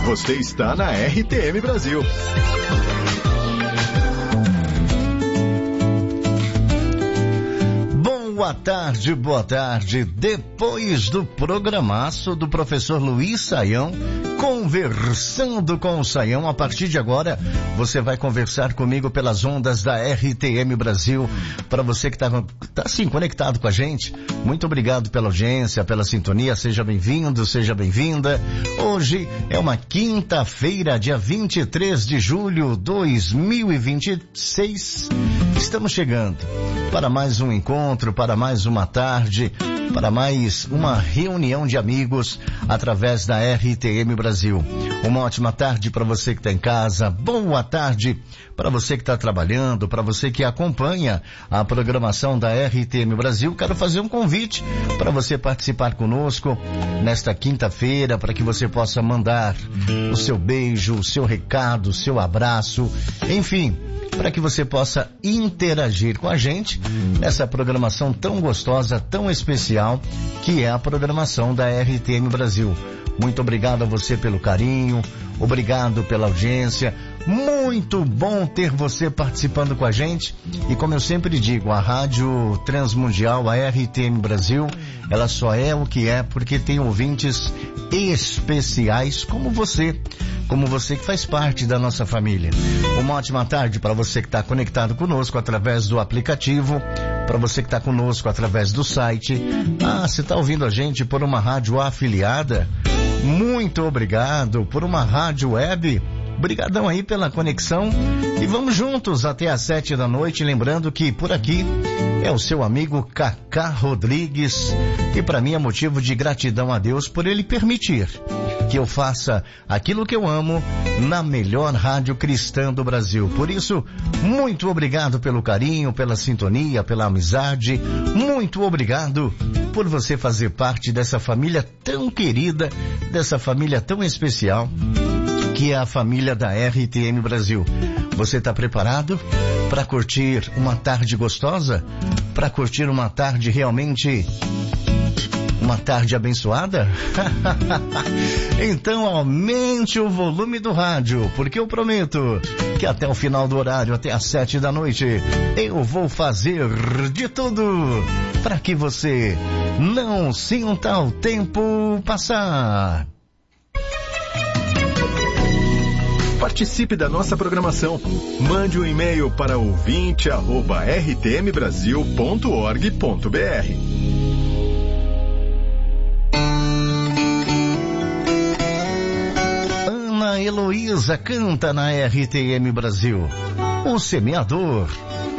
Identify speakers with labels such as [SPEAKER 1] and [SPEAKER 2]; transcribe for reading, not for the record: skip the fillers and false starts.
[SPEAKER 1] Você está na RTM Brasil.
[SPEAKER 2] Boa tarde. Depois do programaço do professor Luiz Saião, conversando com o Saião, a partir de agora você vai conversar comigo pelas ondas da RTM Brasil. Para você que tá assim conectado com a gente, muito obrigado pela audiência, pela sintonia. Seja bem-vindo, seja bem-vinda. Hoje é uma quinta-feira, dia 23 de julho de 2026. Estamos chegando para mais um encontro, para mais uma tarde, para mais uma reunião de amigos através da RTM Brasil. Uma ótima tarde para você que está em casa, boa tarde para você que está trabalhando, para você que acompanha a programação da RTM Brasil. Quero fazer um convite para você participar conosco nesta quinta-feira, para que você possa mandar o seu beijo, o seu recado, o seu abraço, enfim, para que você possa interagir com a gente nessa programação tão gostosa, tão especial, que é a programação da RTM Brasil. Muito obrigado a você pelo carinho, obrigado pela audiência. Muito bom ter você participando com a gente. E como eu sempre digo, a Rádio Transmundial, a RTM Brasil, ela só é o que é porque tem ouvintes especiais como você que faz parte da nossa família. Uma ótima tarde para você que está conectado conosco através do aplicativo, para você que está conosco através do site. Você está ouvindo a gente por uma rádio afiliada? Muito obrigado. Por uma rádio web? Obrigadão aí pela conexão e vamos juntos até às 7 da noite, lembrando que por aqui é o seu amigo Cacá Rodrigues e para mim é motivo de gratidão a Deus por ele permitir que eu faça aquilo que eu amo na melhor rádio cristã do Brasil. Por isso, muito obrigado pelo carinho, pela sintonia, pela amizade, muito obrigado por você fazer parte dessa família tão querida, dessa família tão especial, que é a família da RTM Brasil. Você está preparado para curtir uma tarde gostosa? Para curtir uma tarde realmente... uma tarde abençoada? Então aumente o volume do rádio, porque eu prometo que até o final do horário, até às 7 da noite, eu vou fazer de tudo para que você não sinta o tempo passar.
[SPEAKER 1] Participe da nossa programação. Mande um e-mail para ouvinte@rtmbrasil.org.br. Ana
[SPEAKER 2] Heloísa canta na RTM Brasil. O semeador.